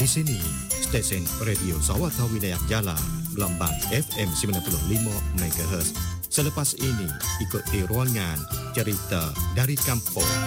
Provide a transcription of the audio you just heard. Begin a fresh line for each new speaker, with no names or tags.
sini, stesen Radio Sawata Wilayah Jala, gelombang FM 95 MHz. Selepas ini, ikuti ruangan cerita dari kampung.